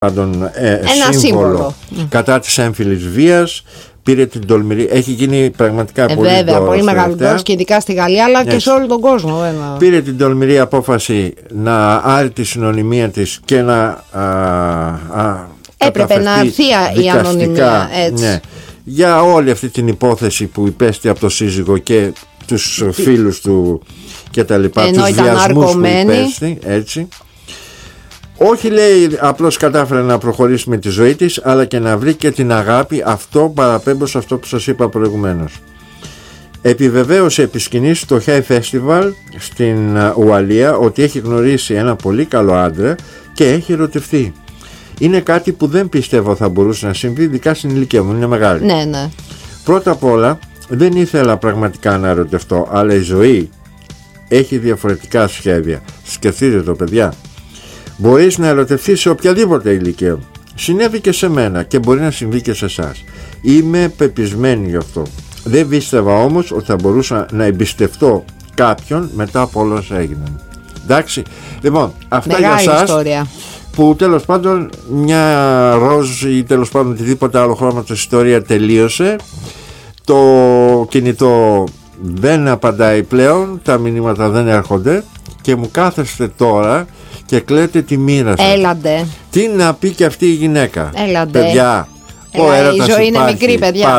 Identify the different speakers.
Speaker 1: ένα σύμβολο κατά της έμφυλης βίας. Πήρε την τολμηρή, έχει γίνει πραγματικά πολύ
Speaker 2: βέβαια, πολύ μεγάλο δρόμο και ειδικά στη Γαλλία, αλλά και σε όλο τον κόσμο.
Speaker 1: Πήρε την τολμηρή απόφαση να άρει τη συνωνυμία της και να
Speaker 2: έπρεπε να αρθεί η ανωνυμία, έτσι.
Speaker 1: Ναι, για όλη αυτή την υπόθεση που υπέστη από το σύζυγο και τους φίλους του και τα λοιπά, τους βιασμούς που υπέστη, έτσι. Όχι, λέει, απλώς κατάφερε να προχωρήσει με τη ζωή της, αλλά και να βρει και την αγάπη. Αυτό παραπέμπω σε αυτό που σας είπα προηγουμένως. Επιβεβαίωσε επί σκηνής στο Hay Festival στην Ουαλία ότι έχει γνωρίσει ένα πολύ καλό άντρα και έχει ερωτευτεί. Είναι κάτι που δεν πιστεύω θα μπορούσε να συμβεί, ειδικά στην ηλικία μου, είναι μεγάλη.
Speaker 2: Ναι, ναι.
Speaker 1: Πρώτα απ' όλα, δεν ήθελα πραγματικά να ερωτευτώ, αλλά η ζωή έχει διαφορετικά σχέδια. Σκεφτείτε το, παιδιά. Μπορείς να ερωτευτείς σε οποιαδήποτε ηλικία. Συνέβη και σε μένα και μπορεί να συμβεί και σε εσάς. Είμαι πεπισμένη γι' αυτό. Δεν πίστευα όμως ότι θα μπορούσα να εμπιστευτώ κάποιον μετά από όλα όσα έγιναν. Εντάξει. Λοιπόν, αυτά
Speaker 2: μεγάλη
Speaker 1: για σας
Speaker 2: ιστορία.
Speaker 1: Που τέλος πάντων μια ροζ ή τέλος πάντων οτιδήποτε άλλο χρώμα της ιστορία τελείωσε. Το κινητό δεν απαντάει πλέον, τα μηνύματα δεν έρχονται και μου κάθεστε τώρα και κλαίτε τη μοίρα σας.
Speaker 2: Έλαντε.
Speaker 1: Τι να πει και αυτή η γυναίκα.
Speaker 2: Έλαντε.
Speaker 1: Παιδιά,
Speaker 2: η ζωή είναι μικρή, παιδιά.